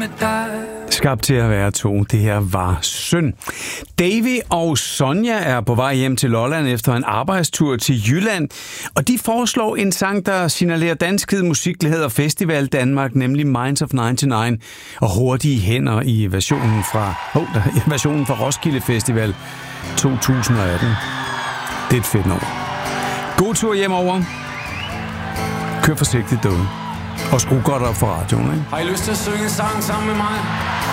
med dig. Skabt til at være to. Det her var synd. Davy og Sonja er på vej hjem til Lolland efter en arbejdstur til Jylland, og de foreslår en sang, der signalerer danskhed, musikglæde og festival Danmark, nemlig Minds of 99, og Hurtige hænder i versionen fra Roskilde Festival 2018. Det er et fedt nummer. God tur hjemover. Kør forsigtigt derude. Og skru godt op for radioen, ikke? Har I lyst til at synge en sang sammen med mig?